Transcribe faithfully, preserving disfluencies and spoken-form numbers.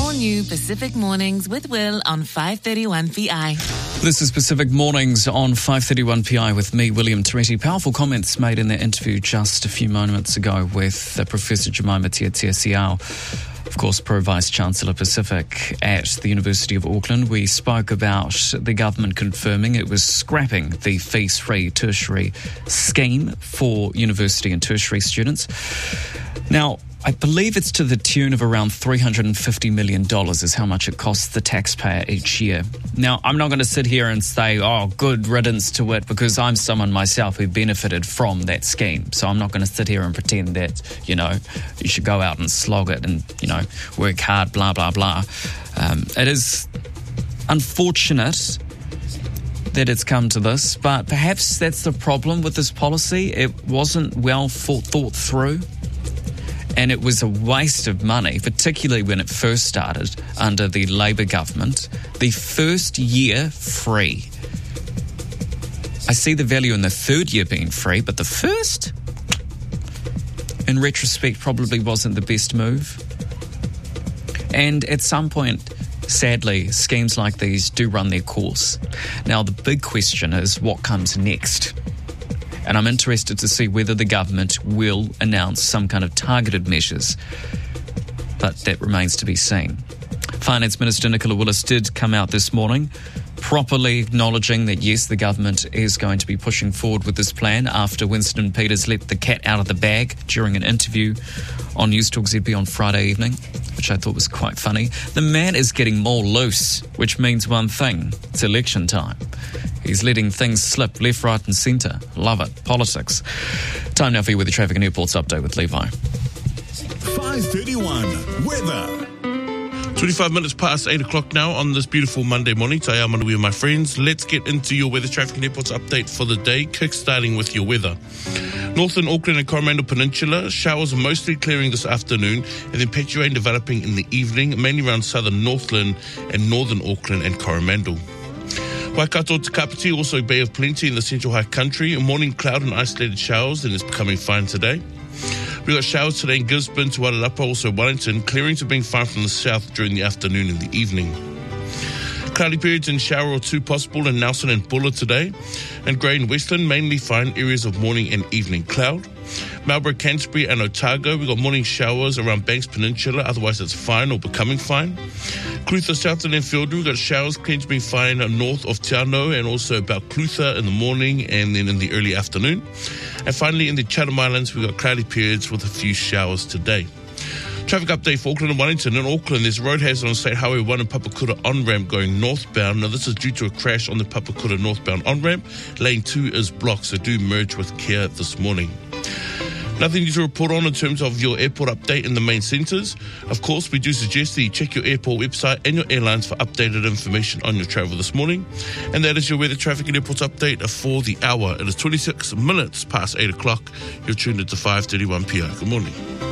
all new Pacific Mornings with Will on five thirty-one P I. This is Pacific Mornings on five thirty-one P I with me, William Toretti. Powerful comments made in that interview just a few moments ago with uh, Professor Jemima Tiatiasiao, of course, Pro Vice Chancellor Pacific at the University of Auckland. We spoke about the government confirming it was scrapping the fees-free tertiary scheme for university and tertiary students. Now, I believe it's to the tune of around three hundred fifty million dollars is how much it costs the taxpayer each year. Now, I'm not going to sit here and say, oh, good riddance to it, because I'm someone myself who benefited from that scheme. So I'm not going to sit here and pretend that, you know, you should go out and slog it and, you know, work hard, blah, blah, blah. Um, it is unfortunate that it's come to this, but perhaps that's the problem with this policy. It wasn't well thought, thought through. And it was a waste of money, particularly when it first started under the Labour government. The first year free. I see the value in the third year being free, but the first, in retrospect, probably wasn't the best move. And at some point, sadly, schemes like these do run their course. Now, the big question is what comes next? And I'm interested to see whether the government will announce some kind of targeted measures. But that remains to be seen. Finance Minister Nicola Willis did come out this morning, properly acknowledging that, yes, the government is going to be pushing forward with this plan after Winston Peters let the cat out of the bag during an interview on News Talk Z B on Friday evening, which I thought was quite funny. The man is getting more loose, which means one thing. It's election time. He's letting things slip left, right and centre. Love it. Politics. Time now for you with the Traffic and Airports Update with Levi. five thirty-one Weather. twenty-five minutes past eight o'clock now on this beautiful Monday morning. Today I'm on the way with my friends. Let's get into your weather, traffic and airports update for the day, kick-starting with your weather. Northern Auckland and Coromandel Peninsula, showers are mostly clearing this afternoon, and then patchy rain developing in the evening, mainly around southern Northland and northern Auckland and Coromandel. Waikato to Kapiti, also Bay of Plenty in the central high country. A morning cloud and isolated showers, and it's becoming fine today. We got showers today in Gisborne to Wairarapa, also Wellington, clearing to being fine from the south during the afternoon and the evening. Cloudy periods and shower or two possible in Nelson and Buller today. And grey in Westland, mainly fine areas of morning and evening cloud. Marlborough, Canterbury and Otago, we got morning showers around Banks Peninsula, otherwise it's fine or becoming fine. Clutha, Southland and Fielder, we got showers clean to being fine north of Te Anau and also about Clutha in the morning and then in the early afternoon. And finally in the Chatham Islands, we got cloudy periods with a few showers today. Traffic update for Auckland and Wellington. In Auckland, there's a road hazard on State Highway one and Papakura on-ramp going northbound. Now, this is due to a crash on the Papakura northbound on-ramp. Lane two is blocked, so do merge with care this morning. Nothing new to report on in terms of your airport update in the main centres. Of course, we do suggest that you check your airport website and your airlines for updated information on your travel this morning. And that is your weather, traffic and airports update for the hour. It is twenty-six minutes past eight o'clock. You're tuned into five thirty-one P I. Good morning.